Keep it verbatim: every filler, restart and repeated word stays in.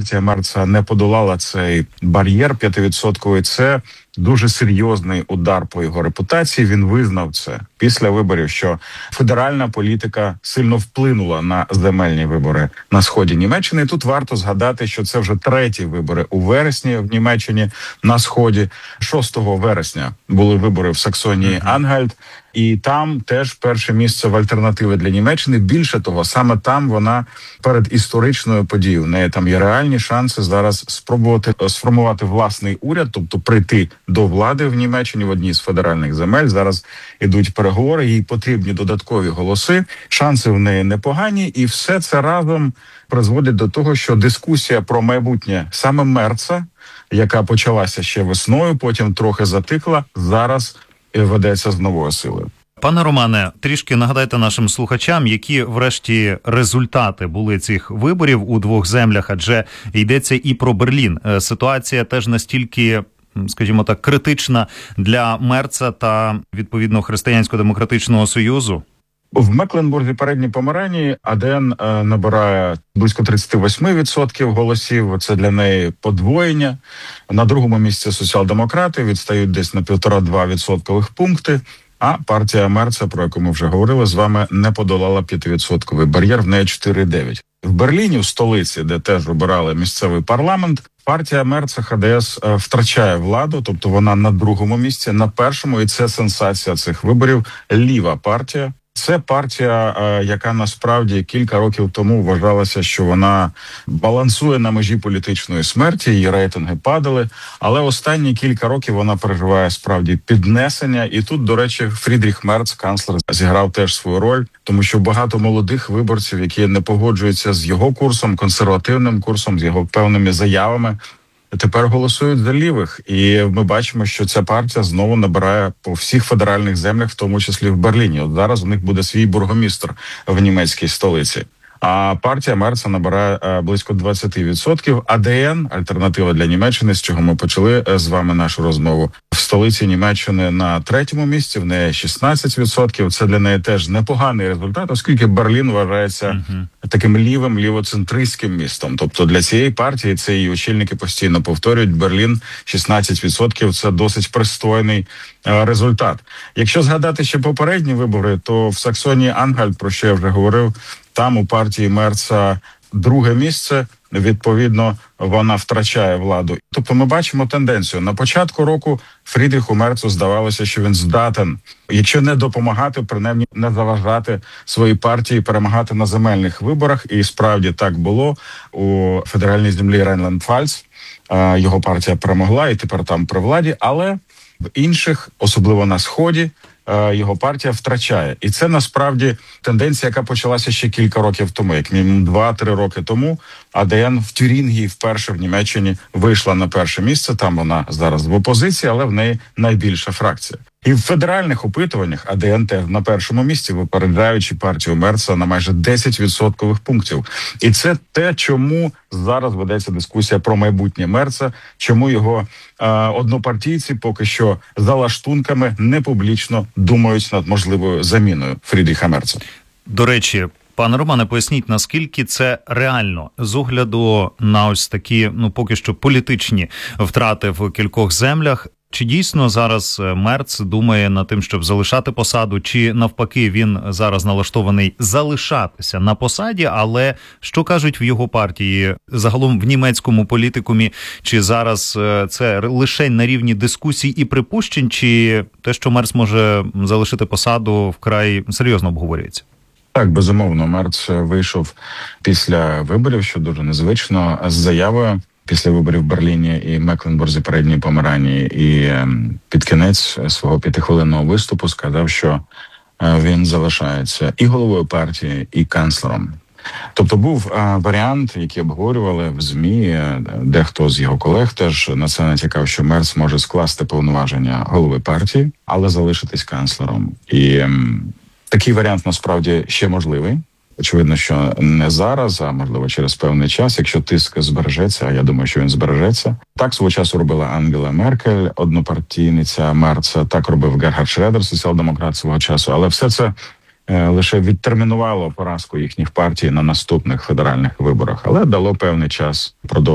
партія Мерца не подолала цей бар'єр п'ятивідсотковий. Це дуже серйозний удар по його репутації. Він визнав це після виборів, що федеральна політика сильно вплинула на земельні вибори на сході Німеччини. І тут варто згадати, що це вже треті вибори у вересні в Німеччині на сході. шостого вересня були вибори в Саксонії Ангальт. І там теж перше місце в альтернативи для Німеччини. Більше того, саме там вона перед історичною подією. В неї там є реальні шанси зараз спробувати сформувати власний уряд, тобто прийти до влади в Німеччині в одній з федеральних земель. Зараз ідуть переговори, їй потрібні додаткові голоси. Шанси в неї непогані, і все це разом призводить до того, що дискусія про майбутнє саме Мерца, яка почалася ще весною, потім трохи затихла, зараз ведеться з новою силою. Пане Романе, трішки нагадайте нашим слухачам, які врешті результати були цих виборів у двох землях, адже йдеться і про Берлін. Ситуація теж настільки, скажімо так, критична для Мерца та, відповідно, Християнсько-демократичного союзу. В Мекленбурзі Передній Померанії АДН е, набирає близько тридцять вісім відсотків голосів. Це для неї подвоєння. На другому місці соціал-демократи відстають десь на півтора-два відсоткових пункти. А партія Мерца, про яку ми вже говорили з вами, не подолала п'ятивідсотковий бар'єр, в неї чотири дев'ять. В Берліні, в столиці, де теж обирали місцевий парламент, партія Мерца ХДС втрачає владу, тобто вона на другому місці, на першому, і це сенсація цих виборів, ліва партія. Це партія, яка насправді кілька років тому вважалася, що вона балансує на межі політичної смерті, її рейтинги падали, але останні кілька років вона переживає справді піднесення. І тут, до речі, Фрідріх Мерц, канцлер, зіграв теж свою роль, тому що багато молодих виборців, які не погоджуються з його курсом, консервативним курсом, з його певними заявами, тепер голосують за лівих. І ми бачимо, що ця партія знову набирає по всіх федеральних землях, в тому числі в Берліні. От зараз у них буде свій бургомістр в німецькій столиці. А партія Мерца набирає близько двадцять відсотків. АДН, альтернатива для Німеччини, з чого ми почали з вами нашу розмову, в столиці Німеччини на третьому місці, в неї шістнадцять відсотків. Це для неї теж непоганий результат, оскільки Берлін вважається uh-huh. таким лівим, лівоцентристським містом. Тобто для цієї партії, це її очільники постійно повторюють, Берлін шістнадцять відсотків – це досить пристойний е, результат. Якщо згадати ще попередні вибори, то в Саксонії Ангальт, про що я вже говорив, там у партії Мерца друге місце, відповідно, вона втрачає владу. Тобто ми бачимо тенденцію. На початку року Фрідріху Мерцу здавалося, що він здатен, якщо не допомагати, принаймні не заважати своїй партії перемагати на земельних виборах. І справді так було. У федеральній землі Рейнланд-Пфальц його партія перемогла і тепер там при владі, але в інших, особливо на Сході, його партія втрачає. І це насправді тенденція, яка почалася ще кілька років тому, як мінімум два-три роки тому. АДН в Тюрінгії вперше в Німеччині вийшла на перше місце, там вона зараз в опозиції, але в неї найбільша фракція. І в федеральних опитуваннях АДН теж на першому місці, випереджаючи партію Мерца на майже десять відсоткових пунктів. І це те, чому зараз ведеться дискусія про майбутнє Мерца, чому його е, однопартійці поки що за лаштунками не публічно думають над можливою заміною Фрідріха Мерца. До речі, пане Романе, поясніть, наскільки це реально з огляду на ось такі, ну, поки що політичні втрати в кількох землях. Чи дійсно зараз Мерц думає над тим, щоб залишати посаду, чи навпаки він зараз налаштований залишатися на посаді, але що кажуть в його партії, загалом в німецькому політикумі, чи зараз це лише на рівні дискусій і припущень, чи те, що Мерц може залишити посаду, вкрай серйозно обговорюється? Так, безумовно, Мерц вийшов після виборів, що дуже незвично, з заявою після виборів в Берліні і Мекленбурзі Передній Померанії, і під кінець свого п'ятихвилинного виступу сказав, що він залишається і головою партії, і канцлером. Тобто був варіант, який обговорювали в ЗМІ, дехто з його колег теж на це натякав, що Мерц може скласти повноваження голови партії, але залишитись канцлером. І такий варіант насправді ще можливий. Очевидно, що не зараз, а можливо через певний час, якщо тиск збережеться, а я думаю, що він збережеться. Так свого часу робила Ангела Меркель, однопартійниця Мерца, так робив Герхард Шредер, соціал-демократ свого часу, але все це е, лише відтермінувало поразку їхніх партій на наступних федеральних виборах, але дало певний час продовження